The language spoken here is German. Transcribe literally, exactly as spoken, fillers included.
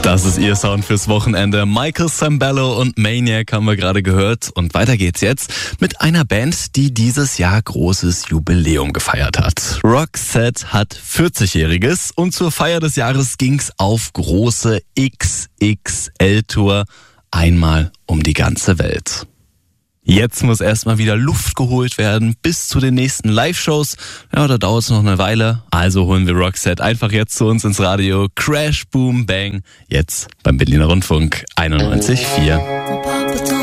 Das ist ihr Sound fürs Wochenende. Michael Sambello und Maniac haben wir gerade gehört. Und weiter geht's jetzt mit einer Band, die dieses Jahr großes Jubiläum gefeiert hat. Roxette hat vierzigjähriges und zur Feier des Jahres ging's auf große X X L-Tour einmal um die ganze Welt. Jetzt muss erstmal wieder Luft geholt werden bis zu den nächsten Live-Shows. Ja, da dauert es noch eine Weile. Also holen wir Roxette einfach jetzt zu uns ins Radio. Crash, Boom, Bang. Jetzt beim Berliner Rundfunk einundneunzig Komma vier.